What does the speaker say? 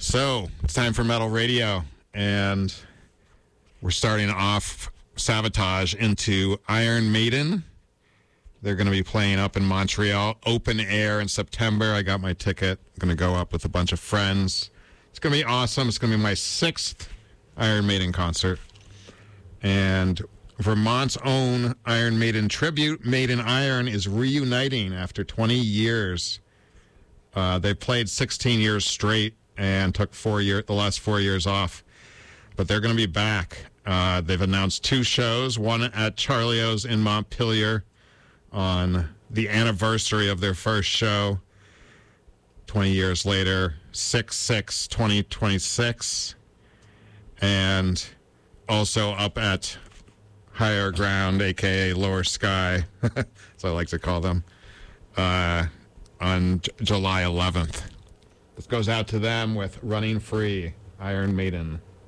So, it's time for Metal Radio, and we're starting off Sabotage into Iron Maiden. They're going to be playing up in Montreal, open air in September. I got my ticket. I'm going to go up with a bunch of friends. It's going to be awesome. It's going to be my 6th Iron Maiden concert. And Vermont's own Iron Maiden tribute, Maiden Iron, is reuniting after 20 years. They played 16 years straight and took the last 4 years off. But they're going to be back. They've announced 2 shows, one at Charlie O's in Montpelier on the anniversary of their first show, 20 years later, 6/6/2026. And also up at Higher Ground, a.k.a. Lower Sky, as I like to call them, on July 11th. This goes out to them with Running Free, Iron Maiden.